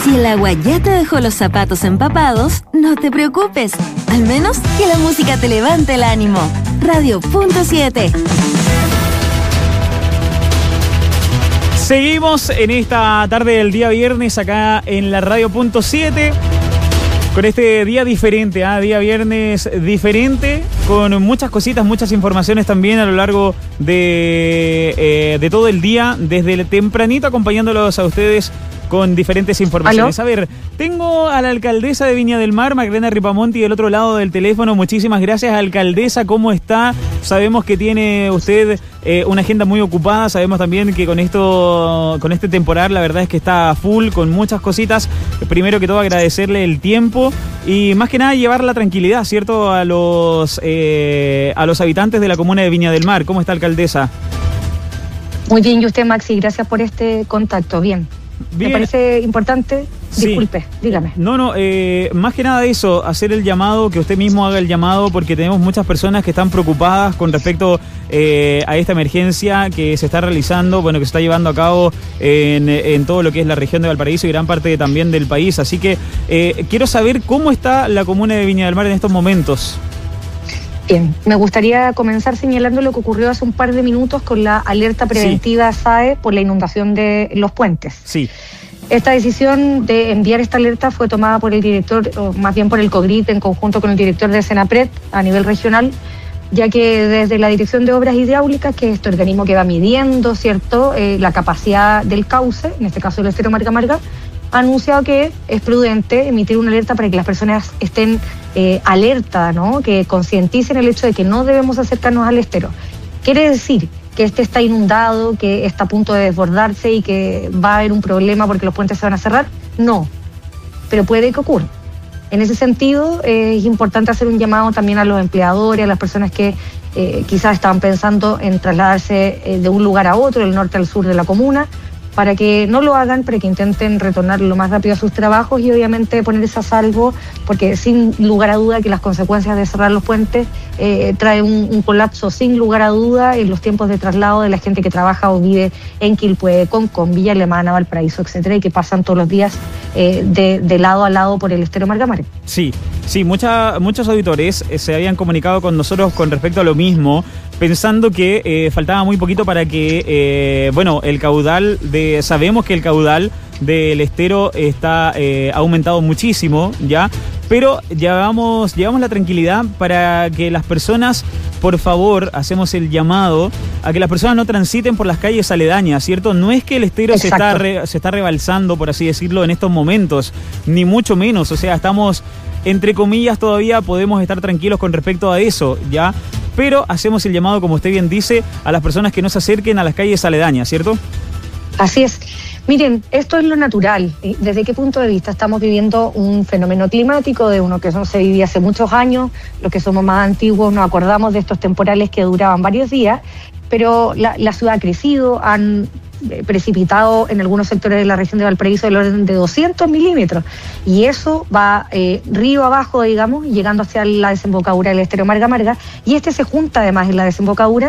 Si el agua ya te dejó los zapatos empapados, no te preocupes. Al menos que la música te levante el ánimo. Radio.7. Seguimos en esta tarde del día viernes acá en la Radio.7 con este día diferente, día viernes diferente, con muchas cositas, muchas informaciones también a lo largo de todo el día, desde el tempranito acompañándolos a ustedes con diferentes informaciones. ¿Aló? A ver, tengo a la alcaldesa de Viña del Mar, Magdalena Ripamonti, del otro lado del teléfono. Muchísimas gracias, alcaldesa. ¿Cómo está? Sabemos que tiene usted una agenda muy ocupada. Sabemos también que con este temporal, la verdad es que está full, con muchas cositas. Primero que todo, agradecerle el tiempo y más que nada llevar la tranquilidad, ¿cierto?, a los habitantes de la comuna de Viña del Mar. ¿Cómo está, alcaldesa? Muy bien, y usted, Maxi, gracias por este contacto. Bien. Me parece importante. Sí. Disculpe, dígame. No, más que nada eso, hacer el llamado, que usted mismo haga el llamado, porque tenemos muchas personas que están preocupadas con respecto a esta emergencia que se está realizando, bueno, que se está llevando a cabo en todo lo que es la región de Valparaíso y gran parte también del país. Así que quiero saber cómo está la comuna de Viña del Mar en estos momentos. Bien, me gustaría comenzar señalando lo que ocurrió hace un par de minutos con la alerta preventiva SAE por la inundación de los puentes. Sí. Esta decisión de enviar esta alerta fue tomada por el director, o más bien por el COGRIT, en conjunto con el director de Senapred a nivel regional, ya que desde la Dirección de Obras Hidráulicas, que es este organismo que va midiendo, ¿cierto?, la capacidad del cauce, en este caso el estero Marga Marga, ha anunciado que es prudente emitir una alerta para que las personas estén alerta, ¿no?, que concienticen el hecho de que no debemos acercarnos al estero. Quiere decir que este está inundado, que está a punto de desbordarse y que va a haber un problema porque los puentes se van a cerrar. No, pero puede que ocurra. En ese sentido, es importante hacer un llamado también a los empleadores, a las personas que quizás estaban pensando en trasladarse de un lugar a otro, del norte al sur de la comuna, para que no lo hagan, para que intenten retornar lo más rápido a sus trabajos y obviamente ponerse a salvo, porque sin lugar a duda que las consecuencias de cerrar los puentes trae un colapso sin lugar a duda en los tiempos de traslado de la gente que trabaja o vive en Quilpué, Concón, Villa Alemana, Valparaíso, etcétera, y que pasan todos los días de lado a lado por el estero Marga Marga. Sí, muchos auditores se habían comunicado con nosotros con respecto a lo mismo, pensando que faltaba muy poquito para que, el caudal sabemos que el caudal del estero está aumentado muchísimo, ¿ya? Pero llevamos la tranquilidad para que las personas, por favor, hacemos el llamado a que las personas no transiten por las calles aledañas, ¿cierto? No es que el estero se está rebalsando, por así decirlo, en estos momentos, ni mucho menos. O sea, estamos, entre comillas, todavía podemos estar tranquilos con respecto a eso, ¿ya? Pero hacemos el llamado, como usted bien dice, a las personas que no se acerquen a las calles aledañas, ¿cierto? Así es. Miren, esto es lo natural. ¿Desde qué punto de vista? Estamos viviendo un fenómeno climático de uno que no se vivía hace muchos años. Los que somos más antiguos nos acordamos de estos temporales que duraban varios días, pero la ciudad ha crecido, han precipitado en algunos sectores de la región de Valparaíso del orden de 200 milímetros. Y eso va río abajo, digamos, llegando hacia la desembocadura del estero Marga Marga. Y este se junta además en la desembocadura